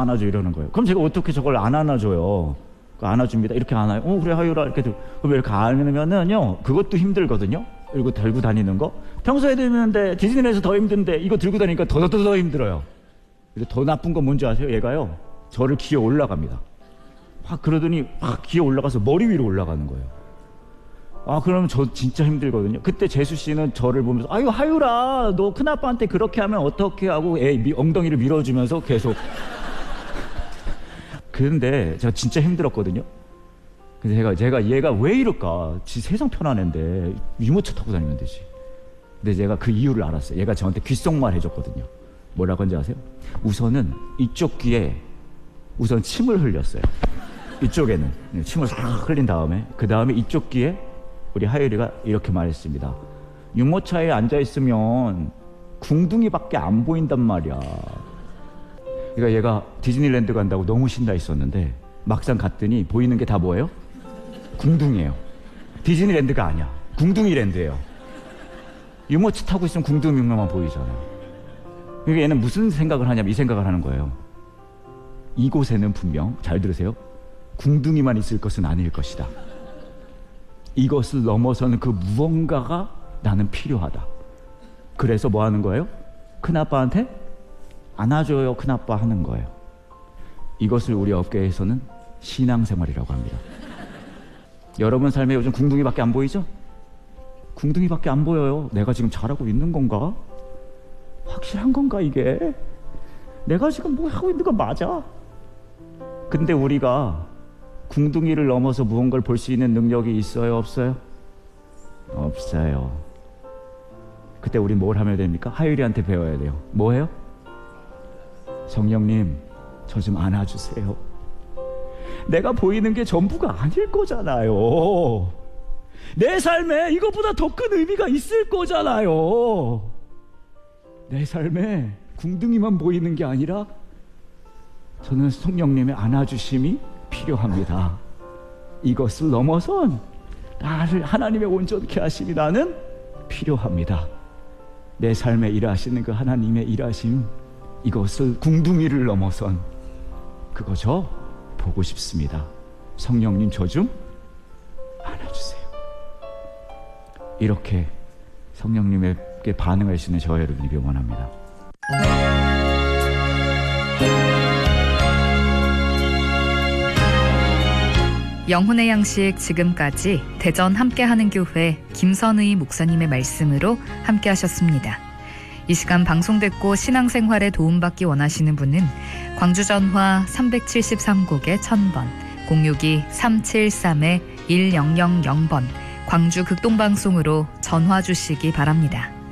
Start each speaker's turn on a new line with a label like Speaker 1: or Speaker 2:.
Speaker 1: 안아줘 이러는 거예요. 그럼 제가 어떻게 저걸 안 안아줘요? 안아줍니다. 이렇게 안아요. 그래 하유라 이렇게 그럼 이렇게 안으면은요 그것도 힘들거든요. 이거 들고 다니는 거 평소에 들면데 디즈니랜드에서 더 힘든데 이거 들고 다니니까 더 힘들어요. 근데 더 나쁜 건 뭔지 아세요? 얘가요 저를 기어 올라갑니다. 확 그러더니 확 기어 올라가서 머리 위로 올라가는 거예요. 그러면 저 진짜 힘들거든요. 그때 재수 씨는 저를 보면서 아유 하유라 너 큰아빠한테 그렇게 하면 어떻게 하고 엉덩이를 밀어주면서 계속 그런데 제가 진짜 힘들었거든요. 근데 제가 얘가 왜 이럴까? 지 세상 편한 앤데 유모차 타고 다니면 되지. 근데 제가 그 이유를 알았어요. 얘가 저한테 귓속말 해줬거든요. 뭐라고 하는지 아세요? 우선은 이쪽 귀에 우선 침을 흘렸어요. 이쪽에는 침을 싹 흘린 다음에 그 다음에 이쪽 귀에 우리 하율이가 이렇게 말했습니다. 유모차에 앉아있으면 궁둥이밖에 안 보인단 말이야. 그러니까 얘가 디즈니랜드 간다고 너무 신나 있었는데 막상 갔더니 보이는 게 다 뭐예요? 궁둥이에요. 디즈니랜드가 아니야. 궁둥이랜드예요. 유모차 타고 있으면 궁둥이만 보이잖아요. 그러니까 얘는 무슨 생각을 하냐면 이 생각을 하는 거예요. 이곳에는 분명, 잘 들으세요, 궁둥이만 있을 것은 아닐 것이다. 이것을 넘어서는 그 무언가가 나는 필요하다. 그래서 뭐 하는 거예요? 큰아빠한테 안아줘요 큰아빠 하는 거예요. 이것을 우리 업계에서는 신앙생활이라고 합니다. 여러분 삶에 요즘 궁둥이밖에 안 보이죠? 궁둥이밖에 안 보여요. 내가 지금 잘하고 있는 건가? 확실한 건가 이게? 내가 지금 뭐 하고 있는 거 맞아? 근데 우리가 궁둥이를 넘어서 무언가를 볼 수 있는 능력이 있어요? 없어요? 없어요. 그때 우리 뭘 하면 됩니까? 하율이한테 배워야 돼요. 뭐예요? 성령님 저 좀 안아주세요. 내가 보이는 게 전부가 아닐 거잖아요. 내 삶에 이것보다 더 큰 의미가 있을 거잖아요. 내 삶에 궁둥이만 보이는 게 아니라 저는 성령님의 안아주심이 필요합니다. 이것을 넘어선 나를 하나님의 온전케 하심이 나는 필요합니다. 내 삶에 일하시는 그 하나님의 일하심, 이것을 궁둥이를 넘어선 그거 저 보고 싶습니다. 성령님 저 좀 안아주세요. 이렇게 성령님에게 반응할 수 있는 저와 여러분이 원합니다.
Speaker 2: 영혼의 양식 지금까지 대전 함께하는 교회 김선의 목사님의 말씀으로 함께하셨습니다. 이 시간 방송됐고 신앙생활에 도움받기 원하시는 분은 광주 전화 373곡에 1000번 062-373-1000번 광주 극동방송으로 전화 주시기 바랍니다.